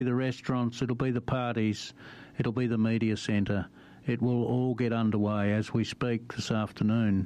the restaurants, it'll be the parties, it'll be the media centre. It will all get underway as we speak this afternoon.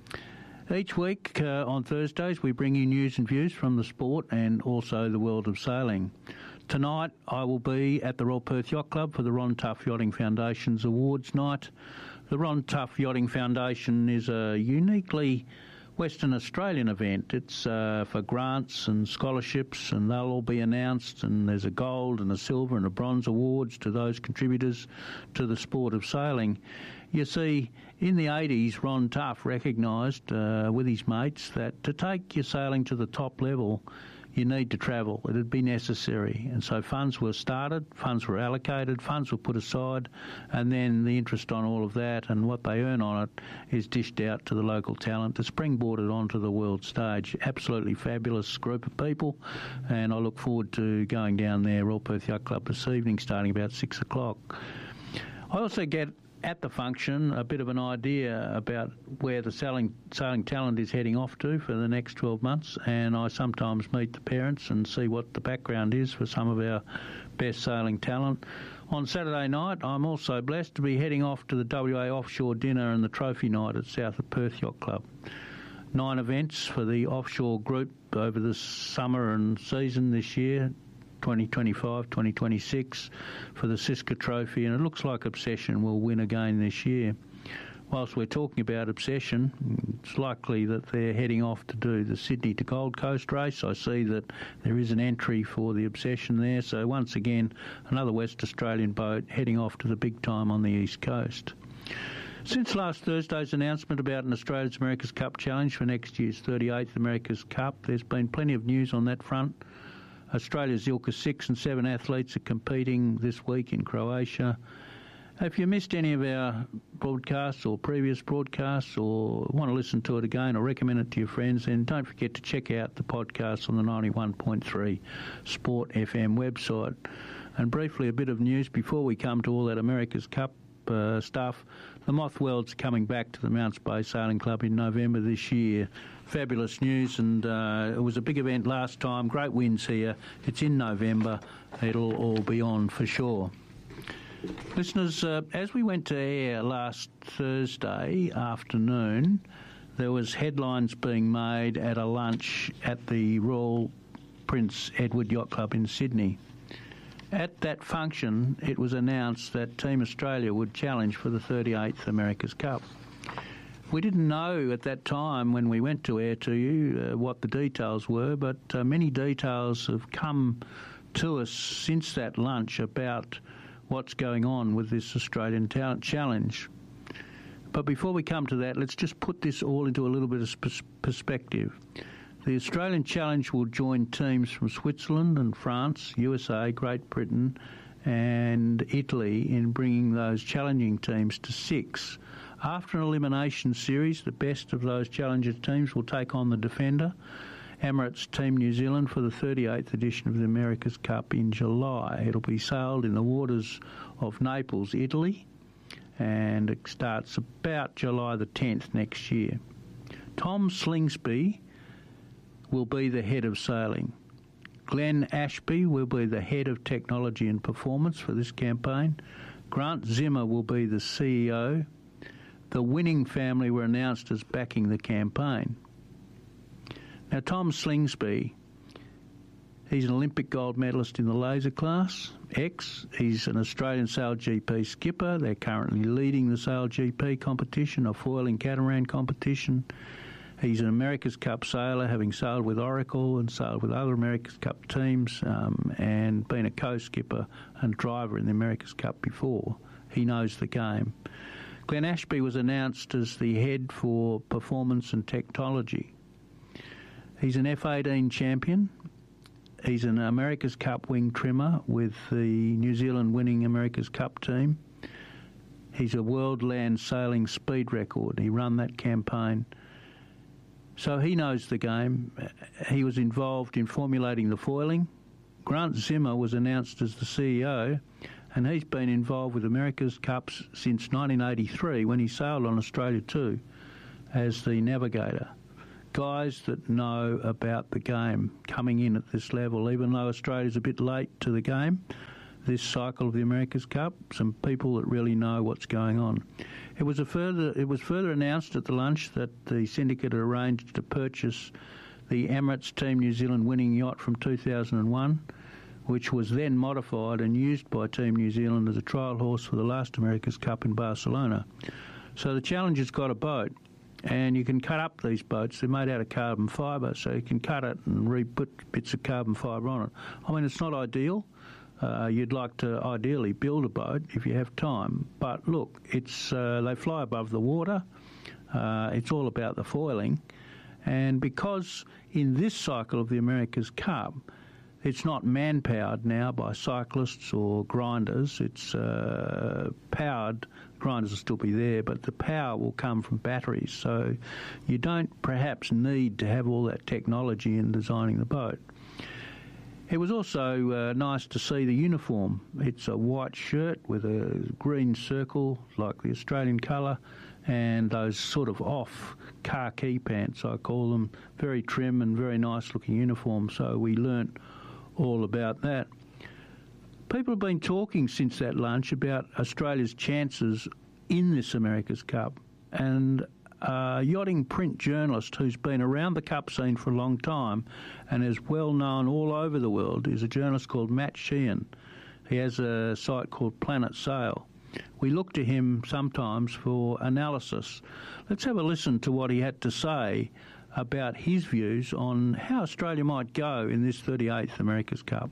Each week on Thursdays we bring you news and views from the sport and also the world of sailing. Tonight I will be at the Royal Perth Yacht Club for the Ron Tough Yachting Foundation's Awards Night. The Ron Tough Yachting Foundation is a uniquely Western Australian event. It's for grants and scholarships, and they'll all be announced, and there's a gold and a silver and a bronze awards to those contributors to the sport of sailing. You see, in the 80s, Ron Tough recognised with his mates that to take your sailing to the top level, you need to travel. It'd be necessary. And so funds were started, funds were allocated, funds were put aside, and then the interest on all of that and what they earn on it is dished out to the local talent to springboard it onto the world stage. Absolutely fabulous group of people, and I look forward to going down there, Royal Perth Yacht Club, this evening, starting about 6 o'clock. I also get at the function a bit of an idea about where the sailing talent is heading off to for the next 12 months, and I sometimes meet the parents and see what the background is for some of our best sailing talent. On Saturday night I'm also blessed to be heading off to the WA Offshore Dinner and the Trophy Night at South of Perth Yacht Club. 9 events for the offshore group over the summer and season this year, 2025, 2026 for the Siska Trophy, and it looks like Obsession will win again this year. Whilst we're talking about Obsession, it's likely that they're heading off to do the Sydney to Gold Coast race. I see that there is an entry for the Obsession there, so once again another West Australian boat heading off to the big time on the East Coast. Since last Thursday's announcement about an Australia's America's Cup challenge for next year's 38th America's Cup, there's been plenty of news on that front. Australia's ILCA 6 and 7 athletes are competing this week in Croatia. If you missed any of our broadcasts or previous broadcasts or want to listen to it again or recommend it to your friends, then don't forget to check out the podcast on the 91.3 Sport FM website. And briefly, a bit of news before we come to all that America's Cup stuff. The Mothwell's coming back to the Mounts Bay Sailing Club in November this year. Fabulous news, and it was a big event last time. Great wins here. It's in November. It'll all be on for sure. Listeners, as we went to air last Thursday afternoon, there was headlines being made at a lunch at the Royal Prince Edward Yacht Club in Sydney. At that function, it was announced that Team Australia would challenge for the 38th America's Cup. We didn't know at that time when we went to air to you what the details were, but many details have come to us since that lunch about what's going on with this Australian Talent Challenge. But before we come to that, let's just put this all into a little bit of perspective. The Australian Challenge will join teams from Switzerland and France, USA, Great Britain and Italy in bringing those challenging teams to 6. After an elimination series, the best of those challenger teams will take on the defender, Emirates Team New Zealand, for the 38th edition of the America's Cup in July. It'll be sailed in the waters of Naples, Italy, and it starts about July the 10th next year. Tom Slingsby will be the head of sailing. Glenn Ashby will be the head of technology and performance for this campaign. Grant Zimmer will be the CEO. The Winning family were announced as backing the campaign. Now, Tom Slingsby, he's an Olympic gold medalist in the laser class, X. He's an Australian Sail GP skipper. They're currently leading the Sail GP competition, a foiling catamaran competition. He's an America's Cup sailor, having sailed with Oracle and sailed with other America's Cup teams and been a co-skipper and driver in the America's Cup before. He knows the game. Glenn Ashby was announced as the head for performance and technology. He's an F-18 champion. He's an America's Cup wing trimmer with the New Zealand winning America's Cup team. He's a world land sailing speed record. He ran that campaign. So he knows the game. He was involved in formulating the foiling. Grant Zimmer was announced as the CEO, and he's been involved with America's Cups since 1983 when he sailed on Australia 2 as the navigator. guys that know about the game coming in at this level, even though Australia's a bit late to the game, this cycle of the America's Cup, some people that really know what's going on. It was further announced at the lunch that the syndicate had arranged to purchase the Emirates Team New Zealand winning yacht from 2001, which was then modified and used by Team New Zealand as a trial horse for the last America's Cup in Barcelona. So the Challenger's got a boat, and you can cut up these boats. They're made out of carbon fibre, so you can cut it and put bits of carbon fibre on it. I mean, it's not ideal. You'd like to ideally build a boat if you have time. But look, it's they fly above the water. It's all about the foiling. And because in this cycle of the America's Cup, it's not man-powered now by cyclists or grinders. It's powered. Grinders will still be there, but the power will come from batteries. So you don't perhaps need to have all that technology in designing the boat. It was also nice to see the uniform. It's a white shirt with a green circle, like the Australian colour, and those sort of off khaki pants, I call them. Very trim and very nice looking uniform, so we learnt all about that. People have been talking since that lunch about Australia's chances in this America's Cup, and a yachting print journalist who's been around the Cup scene for a long time and is well known all over the world is a journalist called Matt Sheehan. He has a site called Planet Sail. We look to him sometimes for analysis. Let's have a listen to what he had to say about his views on how Australia might go in this 38th America's Cup.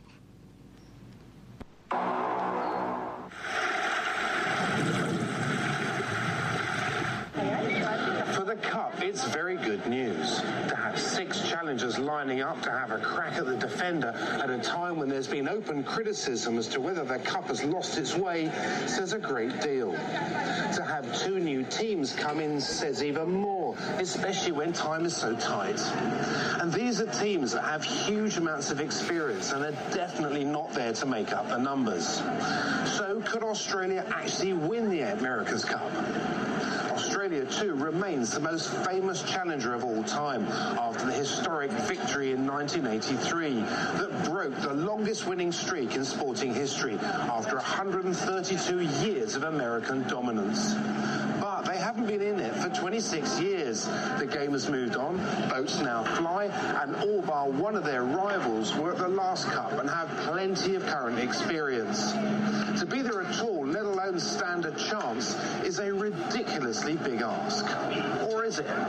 It's very good news to have 6 challengers lining up to have a crack at the Defender at a time when there's been open criticism as to whether the Cup has lost its way says a great deal. To have 2 new teams come in says even more, especially when time is so tight. And these are teams that have huge amounts of experience and are definitely not there to make up the numbers. So could Australia actually win the America's Cup? Australia, too, remains the most famous challenger of all time after the historic victory in 1983 that broke the longest winning streak in sporting history after 132 years of American dominance. But they haven't been in it for 26 years. The game has moved on, boats now fly, and all bar one of their rivals were at the last Cup and have plenty of current experience. To be there at all, let alone stand a chance, is a ridiculously big ask. Or is it?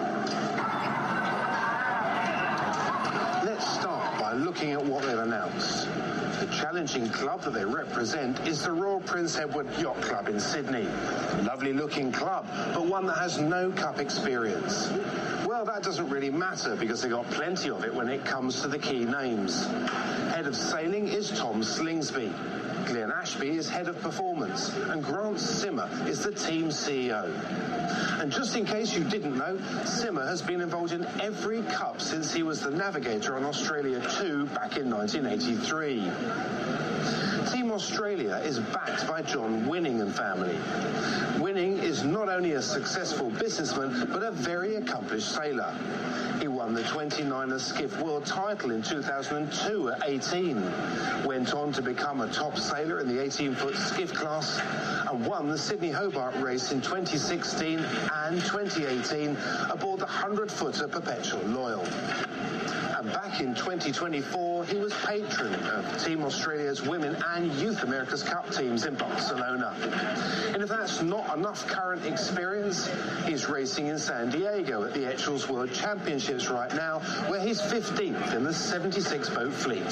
Let's start by looking at what they've announced. The challenging club that they represent is the Royal Prince Edward Yacht Club in Sydney. A lovely looking club, but one that has no Cup experience. Well, that doesn't really matter because they've got plenty of it when it comes to the key names. Head of sailing is Tom Slingsby. Glenn Ashby is head of performance, and Grant Simmer is the team CEO. And just in case you didn't know, Simmer has been involved in every Cup since he was the navigator on Australia 2 back in 1983. Team Australia is backed by John Winning and family. Winning is not only a successful businessman, but a very accomplished sailor. He won the 29er Skiff World title in 2002 at 18, went on to become a top sailor in the 18-foot skiff class, and won the Sydney Hobart race in 2016 and 2018 aboard the 100-footer Perpetual Loyal. And back in 2024, he was patron of Team Australia's Women and Youth America's Cup teams in Barcelona. And if that's not enough current experience, he's racing in San Diego at the Etchells World Championships right now, where he's 15th in the 76-boat fleet.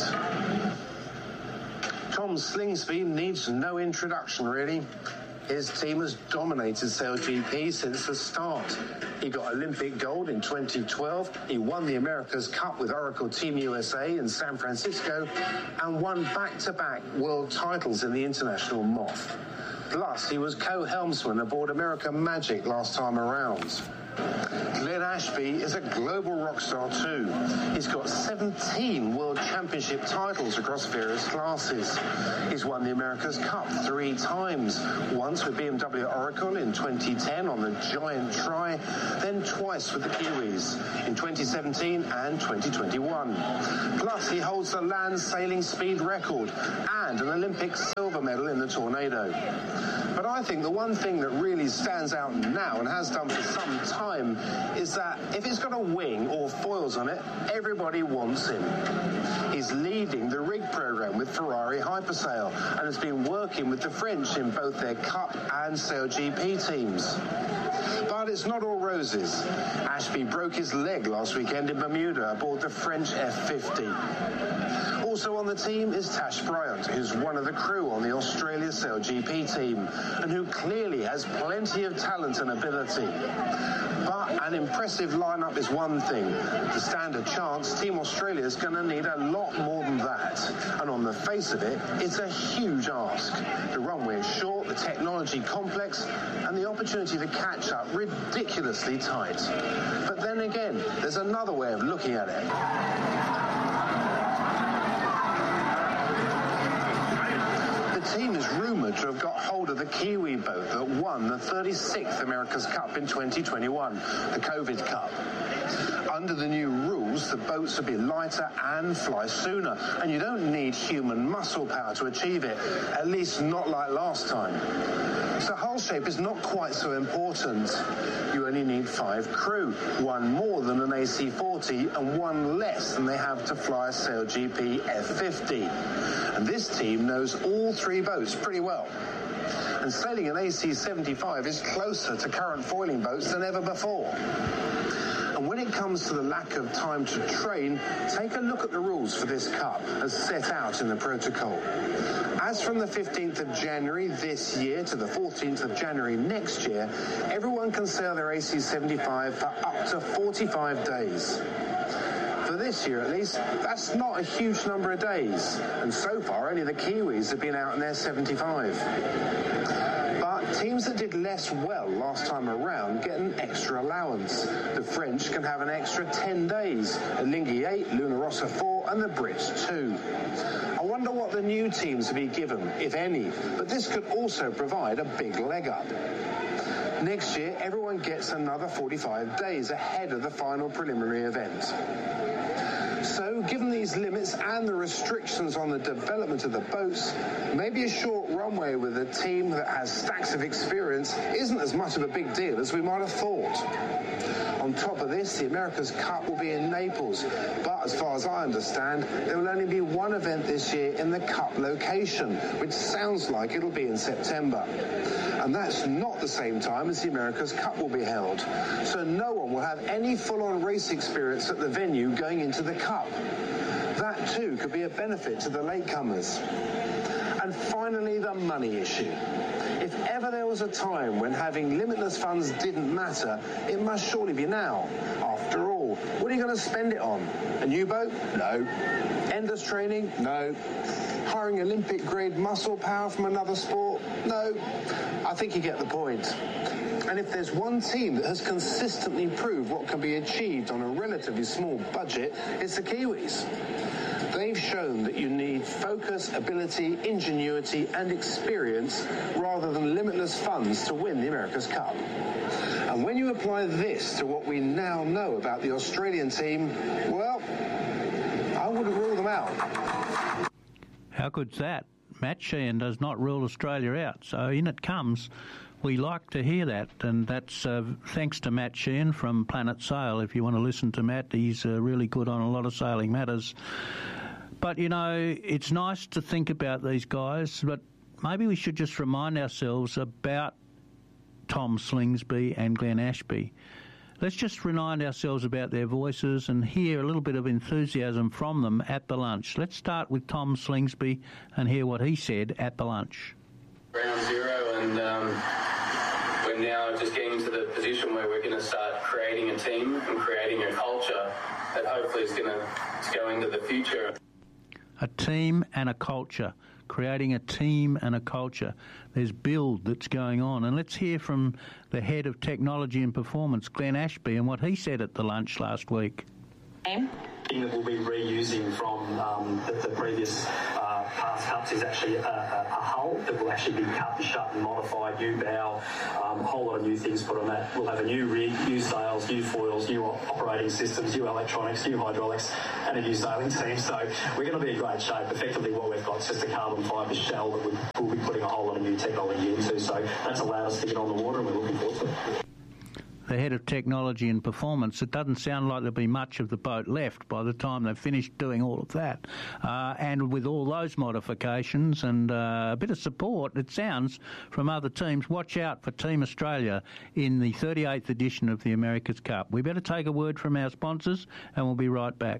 Tom Slingsby needs no introduction, really. His team has dominated SailGP since the start. He got Olympic gold in 2012, he won the America's Cup with Oracle Team USA in San Francisco, and won back-to-back world titles in the International Moth. Plus, he was co-helmsman aboard American Magic last time around. Glenn Ashby is a global rock star too. He's got 17 World Championship titles across various classes. He's won the America's Cup 3 times, once with BMW at Oracle in 2010 on the Giant Try, then twice with the Kiwis in 2017 and 2021. Plus, he holds the land sailing speed record and an Olympic silver medal in the Tornado. But I think the one thing that really stands out now, and has done for some time, is that if it's got a wing or foils on it, everybody wants him. He's leading the rig program with Ferrari Hypersail and has been working with the French in both their Cup and Sail GP teams. But it's not all roses. Ashby broke his leg last weekend in Bermuda aboard the French F50. Also on the team is Tash Bryant, who's one of the crew on the Australia Sail GP team, and who clearly has plenty of talent and ability. But an impressive lineup is one thing. To stand a chance, Team Australia is going to need a lot more than that. And on the face of it, it's a huge ask. The runway is short, the technology complex, and the opportunity to catch up ridiculously tight. But then again, there's another way of looking at it. The team is rumoured to have got hold of the Kiwi boat that won the 36th America's Cup in 2021, the COVID Cup. Under the new rules, the boats will be lighter and fly sooner, and you don't need human muscle power to achieve it, at least not like last time. So hull shape is not quite so important. You only need 5 crew, 1 more than an AC40 and 1 less than they have to fly a Sail GP F50. And this team knows all 3 boats pretty well. And sailing an AC75 is closer to current foiling boats than ever before. And when it comes to the lack of time to train, take a look at the rules for this Cup as set out in the protocol. As from the 15th of January this year to the 14th of January next year, everyone can sail their AC75 for up to 45 days. For this year at least, that's not a huge number of days, and so far only the Kiwis have been out in their 75. But teams that did less well last time around get an extra allowance. The French can have an extra 10 days, Alinghi 8, Luna Rossa 4 and the Brits 2. I wonder what the new teams will be given, if any, but this could also provide a big leg up. Next year, everyone gets another 45 days ahead of the final preliminary event. So, given these limits and the restrictions on the development of the boats, maybe a short runway with a team that has stacks of experience isn't as much of a big deal as we might have thought. On top of this, the America's Cup will be in Naples, but as far as I understand, there will only be one event this year in the Cup location, which sounds like it'll be in September. And that's not the same time as the America's Cup will be held, so no one will have any full-on race experience at the venue going into the Cup. That too could be a benefit to the latecomers. And finally, the money issue. If ever there was a time when having limitless funds didn't matter, it must surely be now. After all, what are you going to spend it on? A new boat? No. Endless training? No. Hiring Olympic-grade muscle power from another sport? No. I think you get the point. And if there's one team that has consistently proved what can be achieved on a relatively small budget, it's the Kiwis. They've shown that you need focus, ability, ingenuity and experience rather than limitless funds to win the America's Cup. And when you apply this to what we now know about the Australian team, well, I wouldn't rule them out. How good's that? Matt Sheehan does not rule Australia out, so in it comes. We like to hear that, and that's thanks to Matt Sheehan from Planet Sail. If you want to listen to Matt, he's really good on a lot of sailing matters. But, you know, it's nice to think about these guys, but maybe we should just remind ourselves about Tom Slingsby and Glenn Ashby. Let's just remind ourselves about their voices and hear a little bit of enthusiasm from them at the lunch. Let's start with Tom Slingsby and hear what he said at the lunch. Ground zero, and we're now just getting into the position where we're going to start creating a team and creating a culture that hopefully is going to go into the future. A team and a culture. creating a team and a culture. There's build that's going on. And let's hear from the head of technology and performance, Glenn Ashby, and what he said at the lunch last week. Thing that we'll be reusing from the previous past cups is actually a hull that will actually be cut, shut and modified, new bow, a whole lot of new things put on that. We'll have a new rig, new sails, new foils, new operating systems, new electronics, new hydraulics and a new sailing team. So we're going to be in great shape. Effectively what we've got is just a carbon fibre shell that we'll be putting a whole lot of new technology into. So that's allowed us to get on the water and we're looking forward to it. The head of technology and performance, it doesn't sound like there'll be much of the boat left by the time they've finished doing all of that. And with all those modifications and a bit of support, it sounds, from other teams, watch out for Team Australia in the 38th edition of the America's Cup. We better take a word from our sponsors and we'll be right back.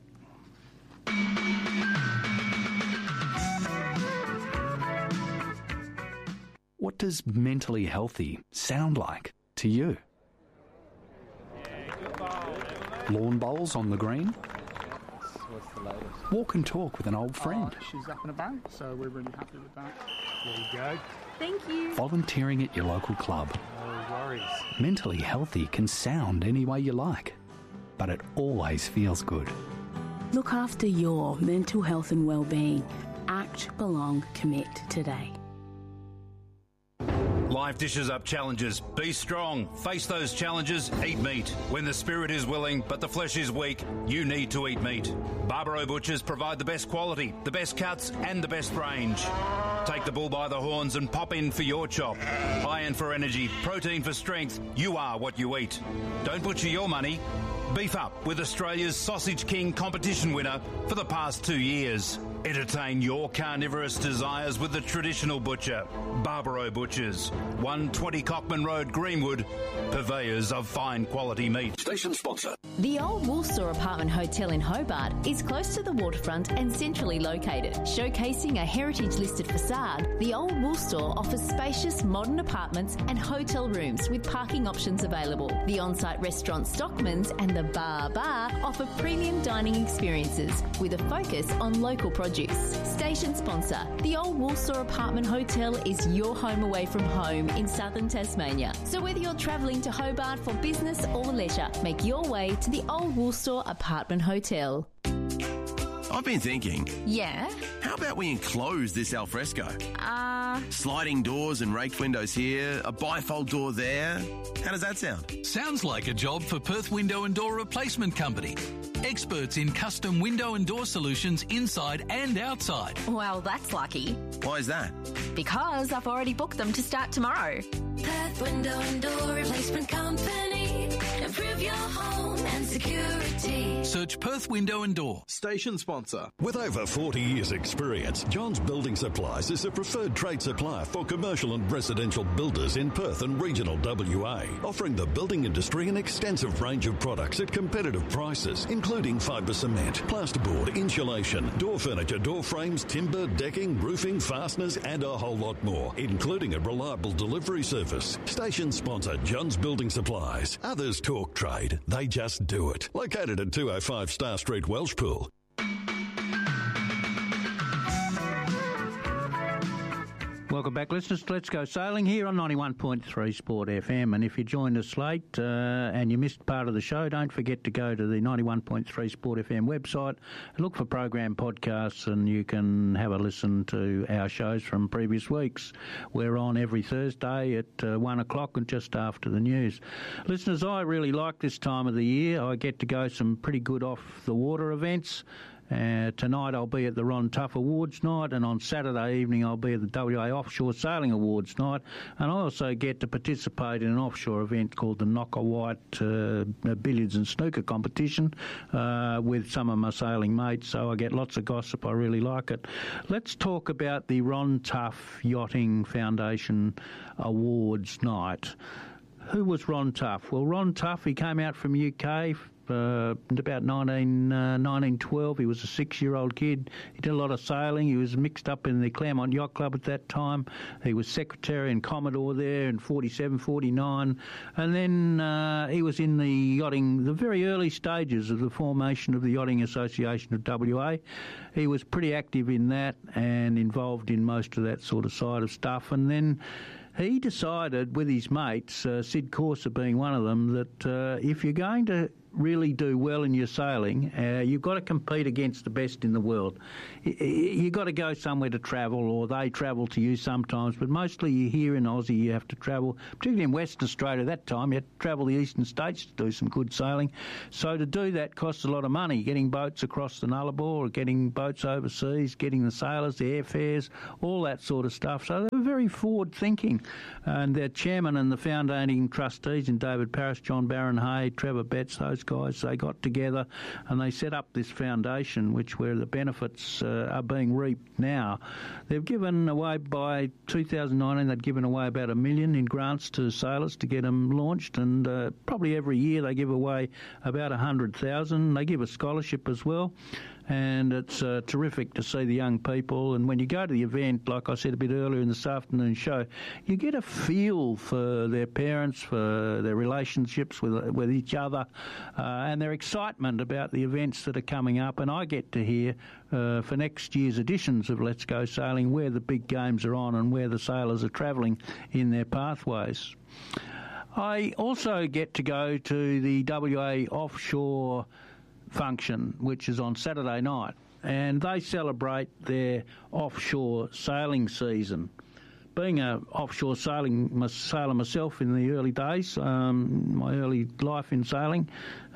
What does mentally healthy sound like to you? Lawn bowls on the green? What's the latest? Walk and talk with an old friend. She's up and about, so we're really happy with that. There you go. Thank you. Volunteering at your local club. No worries. Mentally healthy can sound any way you like, but it always feels good. Look after your mental health and well-being. Act, belong, commit today. Life dishes up challenges. Be strong. Face those challenges. Eat meat. When the spirit is willing but the flesh is weak, you need to eat meat. Barbaro Butchers provide the best quality, the best cuts and the best range. Take the bull by the horns and pop in for your chop. Iron for energy, protein for strength. You are what you eat. Don't butcher your money. Beef up with Australia's Sausage King competition winner for the past 2 years. Entertain your carnivorous desires with the traditional butcher, Barbaro Butchers, 120 Cockman Road, Greenwood, purveyors of fine quality meat. Station sponsor. The Old Wool Store Apartment Hotel in Hobart is close to the waterfront and centrally located. Showcasing a heritage-listed facade, the Old Wool Store offers spacious modern apartments and hotel rooms with parking options available. The on-site restaurant Stockman's and the Bar offer premium dining experiences with a focus on local produce. Station sponsor, the Old Wool Store Apartment Hotel is your home away from home in southern Tasmania. So whether you're travelling to Hobart for business or leisure, make your way to the Old Wool Store Apartment Hotel. I've been thinking. Yeah? How about we enclose this alfresco? Sliding doors and raked windows here, a bifold door there. How does that sound? Sounds like a job for Perth Window and Door Replacement Company. Experts in custom window and door solutions inside and outside. Well, that's lucky. Why is that? Because I've already booked them to start tomorrow. Perth Window and Door Replacement Company. Improve your home and security. Search Perth Window and Door. Station sponsor. With over 40 years' experience, Johns Building Supplies is a preferred trade supplier for commercial and residential builders in Perth and regional WA, offering the building industry an extensive range of products at competitive prices, including fibre cement, plasterboard, insulation, door furniture, door frames, timber, decking, roofing, fasteners, and a whole lot more, including a reliable delivery service. Station sponsor Johns Building Supplies. Others talk trade, they just do it. Located at 205 Star Street, Welshpool. Welcome back, listeners. Let's go sailing here on 91.3 Sport FM. And if you joined us late and you missed part of the show, don't forget to go to the 91.3 Sport FM website and look for program podcasts, and you can have a listen to our shows from previous weeks. We're on every Thursday at 1 o'clock and just after the news. Listeners, I really like this time of the year. I get to go some pretty good off-the-water events. Tonight I'll be at the Ron Tough Awards night, and on Saturday evening I'll be at the WA Offshore Sailing Awards night, and I also get to participate in an offshore event called the Knocker White Billiards and Snooker competition with some of my sailing mates, so I get lots of gossip. I really like it. Let's talk about the Ron Tough Yachting Foundation Awards night. Who was Ron Tough? Well, Ron Tough, he came out from UK about 1912. He was a 6-year-old kid. He did a lot of sailing. He was mixed up in the Claremont Yacht Club at that time. He was secretary and commodore there in 47, 49. And then he was in the yachting, the very early stages of the formation of the Yachting Association of WA. He was pretty active in that and involved in most of that sort of side of stuff. And then he decided with his mates, Sid Corser being one of them, that if you're going to really do well in your sailing, you've got to compete against the best in the world. You've got to go somewhere to travel, or they travel to you sometimes, but mostly you're here in Aussie, you have to travel, particularly in Western Australia at that time, you had to travel the eastern states to do some good sailing. So to do that costs a lot of money, getting boats across the Nullarbor, or getting boats overseas, getting the sailors, the airfares, all that sort of stuff. So they were very forward-thinking. And their chairman and the founding trustees in David Parris, John Barron Hay, Trevor Betts, those guys, they got together and they set up this foundation, where the benefits are being reaped now. They've given away, by 2019, they'd given away about $1 million in grants to sailors to get them launched, and probably every year they give away about 100,000. They give a scholarship as well. And it's terrific to see the young people. And when you go to the event, like I said a bit earlier in this afternoon show, you get a feel for their parents, for their relationships with each other, and their excitement about the events that are coming up. And I get to hear for next year's editions of Let's Go Sailing where the big games are on and where the sailors are travelling in their pathways. I also get to go to the WA offshore function, which is on Saturday night, and they celebrate their offshore sailing season. Being an offshore sailor myself in the early days, my early life in sailing,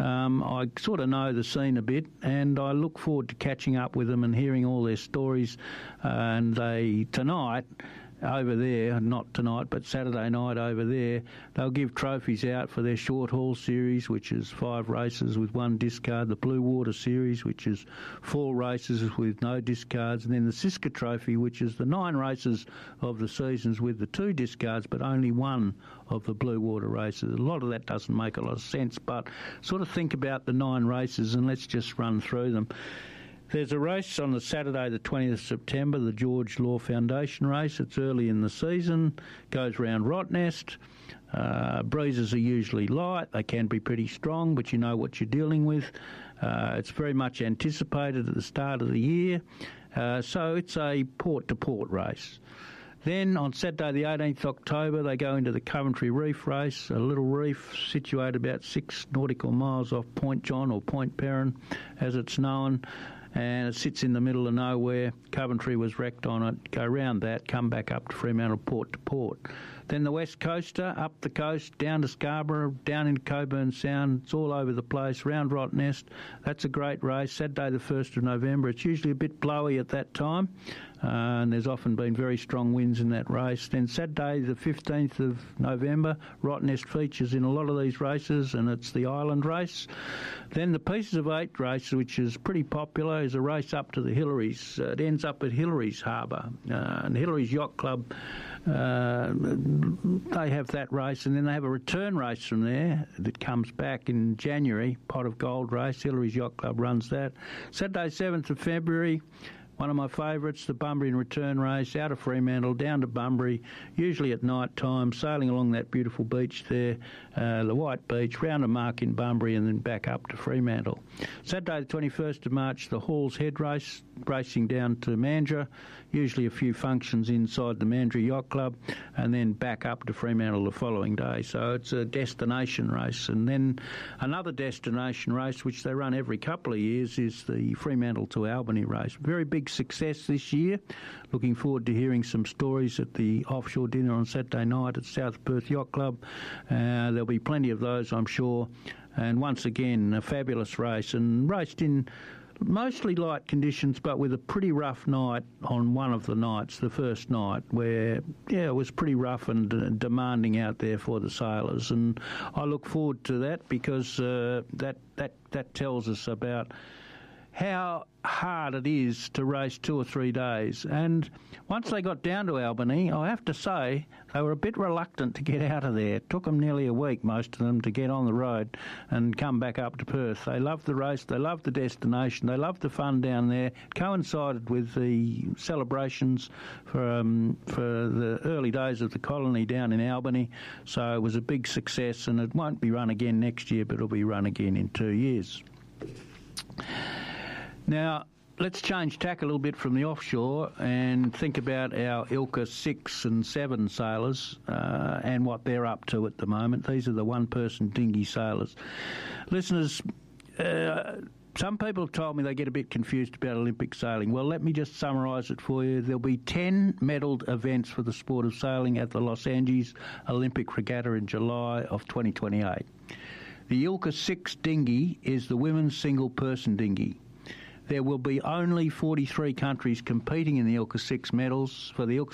I sort of know the scene a bit, and I look forward to catching up with them and hearing all their stories. And tonight, over there, not tonight, but Saturday night over there, they'll give trophies out for their short haul series, which is 5 races with 1 discard, the Blue Water series, which is 4 races with no discards, and then the Siska Trophy, which is the 9 races of the seasons with the 2 discards, but only 1 of the Blue Water races. A lot of that doesn't make a lot of sense, but sort of think about the 9 races and let's just run through them. There's a race on the Saturday, the 20th of September, the George Law Foundation race. It's early in the season, goes round Rottnest. Breezes are usually light. They can be pretty strong, but you know what you're dealing with. It's very much anticipated at the start of the year. So it's a port-to-port race. Then on Saturday the 18th October they go into the Coventry Reef race, a little reef situated about 6 nautical miles off Point John or Point Perrin as it's known, and it sits in the middle of nowhere. Coventry was wrecked on it, go round that, come back up to Fremantle port to port. Then the West Coaster, up the coast, down to Scarborough, down in Coburn Sound. It's all over the place, round Rottnest. That's a great race, Saturday the 1st of November. It's usually a bit blowy at that time, and there's often been very strong winds in that race. Then Saturday the 15th of November, Rottnest features in a lot of these races, and it's the Island race. Then the Pieces of 8 race, which is pretty popular, is a race up to the Hillaries. It ends up at Hillaries Harbour, and Hillaries Yacht Club, they have that race, and then they have a return race from there that comes back in January, Pot of Gold race. Hillaries Yacht Club runs that. Saturday 7th of February, one of my favourites, the Bunbury return race, out of Fremantle, down to Bunbury, usually at night time, sailing along that beautiful beach there, the White Beach, round a mark in Bunbury and then back up to Fremantle. Saturday the 21st of March, the Hall's Head race, racing down to Mandurah, usually a few functions inside the Mandurah Yacht Club, and then back up to Fremantle the following day. So it's a destination race. And then another destination race, which they run every couple of years, is the Fremantle to Albany race. Very big success this year. Looking forward to hearing some stories at the offshore dinner on Saturday night at South Perth Yacht Club. There'll be plenty of those, I'm sure. And once again, a fabulous race, and raced in mostly light conditions, but with a pretty rough night on one of the nights, the first night, where, it was pretty rough and demanding out there for the sailors. And I look forward to that because that tells us about how hard it is to race 2 or 3 days. And once they got down to Albany, I have to say, they were a bit reluctant to get out of there. It took them nearly a week, most of them, to get on the road and come back up to Perth. They loved the race, they loved the destination, they loved the fun down there. It coincided with the celebrations for the early days of the colony down in Albany, so it was a big success, and it won't be run again next year, but it'll be run again in 2 years. Now, let's change tack a little bit from the offshore and think about our ILCA 6 and 7 sailors and what they're up to at the moment. These are the one-person dinghy sailors. Listeners, some people have told me they get a bit confused about Olympic sailing. Well, let me just summarise it for you. There'll be 10 medalled events for the sport of sailing at the Los Angeles Olympic Regatta in July of 2028. The ILCA 6 dinghy is the women's single-person dinghy. There will be only 43 countries competing in the ILCA 6 medals,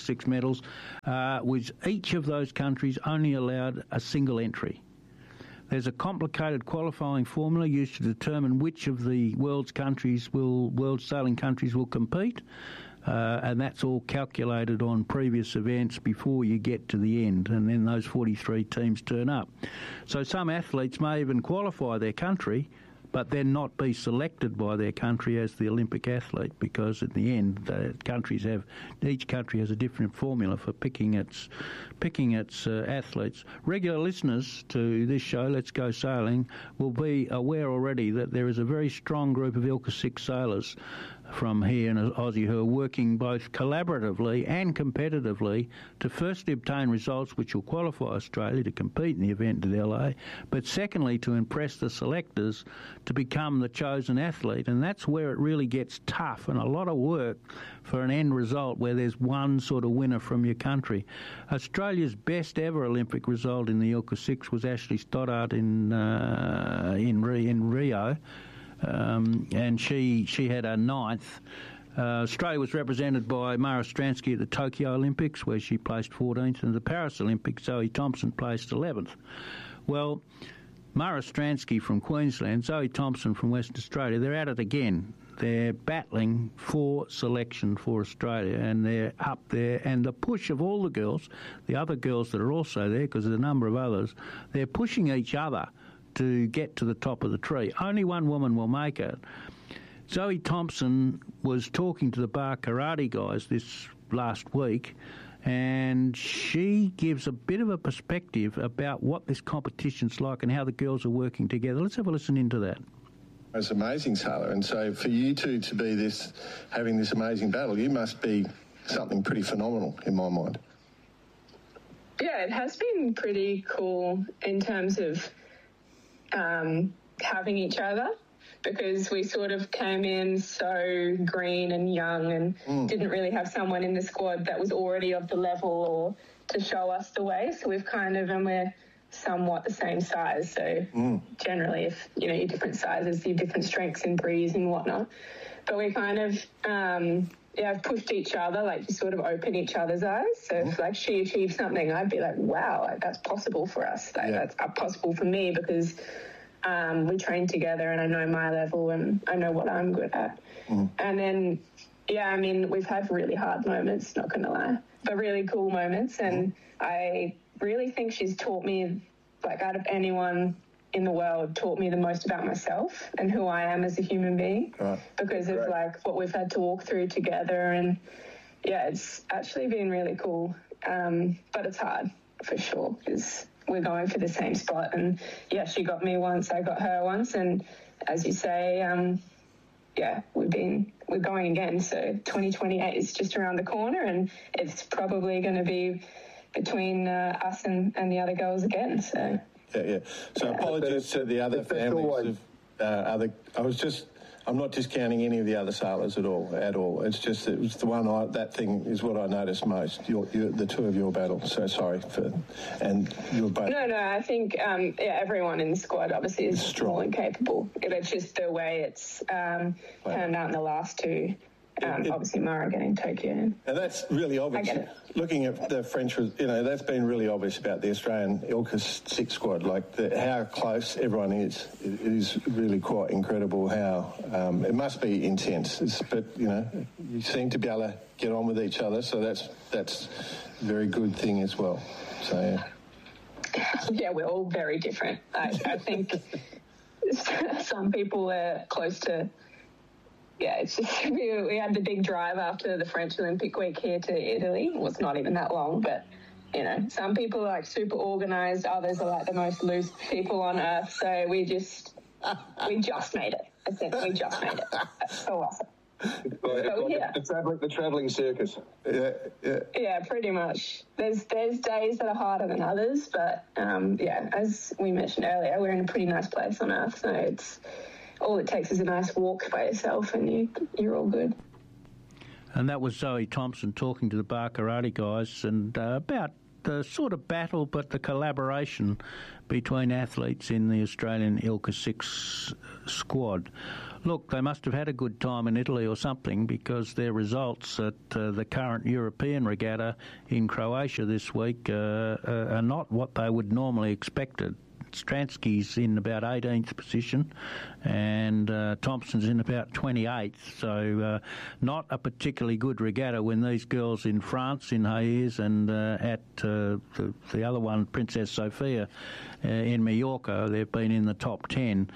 with each of those countries only allowed a single entry. There's a complicated qualifying formula used to determine which of the world sailing countries will compete, and that's all calculated on previous events before you get to the end, and then those 43 teams turn up. So some athletes may even qualify their country, but then not be selected by their country as the Olympic athlete, because at the end, each country has a different formula for picking its athletes. Regular listeners to this show, Let's Go Sailing, will be aware already that there is a very strong group of ILCA 6 sailors from here in Aussie who are working both collaboratively and competitively to firstly obtain results which will qualify Australia to compete in the event at LA, but secondly to impress the selectors to become the chosen athlete. And that's where it really gets tough and a lot of work for an end result where there's one sort of winner from your country. Australia's best ever Olympic result in the ILCA 6 was Ashley Stoddart in Rio. And she had a 9th. Australia was represented by Mara Stransky at the Tokyo Olympics, where she placed 14th, and the Paris Olympics, Zoe Thompson placed 11th. Well, Mara Stransky from Queensland, Zoe Thompson from Western Australia, they're at it again. They're battling for selection for Australia, and they're up there. And the push of all the girls, the other girls that are also there, because there's a number of others, they're pushing each other to get to the top of the tree. Only one woman will make it. Zoe Thompson was talking to the bar karate guys this last week, and she gives a bit of a perspective about what this competition's like and how the girls are working together. Let's have a listen into that. It's amazing, Sailor, and so for you two to be having this amazing battle, you must be something pretty phenomenal in my mind. Yeah, it has been pretty cool in terms of having each other, because we sort of came in so green and young and didn't really have someone in the squad that was already of the level or to show us the way. So and we're somewhat the same size. So generally, if, you're different sizes, you're different strengths in breeze and whatnot. But we kind of, have pushed each other, to sort of open each other's eyes. So if, she achieved something, I'd be like, wow, that's possible for us. That's possible for me, because we train together and I know my level and I know what I'm good at. And then, we've had really hard moments, not going to lie, but really cool moments. And I really think she's taught me, out of anyone in the world, taught me the most about myself and who I am as a human being, because of what we've had to walk through together. And it's actually been really cool, but it's hard for sure, because we're going for the same spot. And she got me once, I got her once, and as you say, we're going again. So 2028 is just around the corner, and it's probably going to be between us and the other girls again. So So apologies to the other families of I'm not discounting any of the other sailors at all. It's just it was the one that thing is what I noticed most. The two of your battle. So sorry and you're both. No, I think everyone in the squad obviously is strong and capable. It's just the way it's turned out in the last two obviously Mara getting Tokyo. And that's really obvious. I get it. Looking at the French, that's been really obvious about the Australian ILCA 6 squad, how close everyone is. It is really quite incredible how it must be intense. But you seem to be able to get on with each other, so that's a very good thing as well. So yeah. Yeah, we're all very different. I think some people are close to. Yeah, it's just we had the big drive after the French Olympic week here to Italy. It was not even that long, but some people are super organised, others are the most loose people on earth. So we just made it. I said we just made it. That's so awesome. The travelling circus. Yeah, pretty much. There's days that are harder than others, but as we mentioned earlier, we're in a pretty nice place on earth, so it's. All it takes is a nice walk by yourself and you're all good. And that was Zoe Thompson talking to the Bar Karate guys and about the sort of battle but the collaboration between athletes in the Australian ILCA 6 squad. Look, they must have had a good time in Italy or something because their results at the current European regatta in Croatia this week are not what they would normally expected. Stransky's in about 18th position and Thompson's in about 28th, so not a particularly good regatta when these girls in France, in Hayes, and at the other one, Princess Sophia, in Mallorca, they've been in the top 10.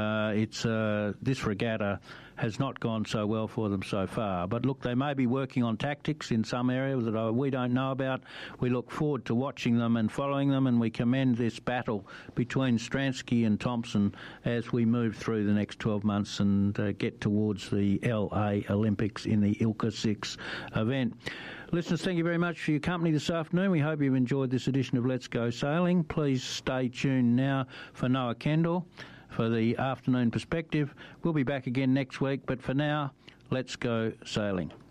This regatta has not gone so well for them so far. But look, they may be working on tactics in some areas that we don't know about. We look forward to watching them and following them, and we commend this battle between Stransky and Thompson as we move through the next 12 months and get towards the LA Olympics in the ILCA 6 event. Listeners, thank you very much for your company this afternoon. We hope you've enjoyed this edition of Let's Go Sailing. Please stay tuned now for Noah Kendall for the afternoon perspective. We'll be back again next week, but for now, let's go sailing.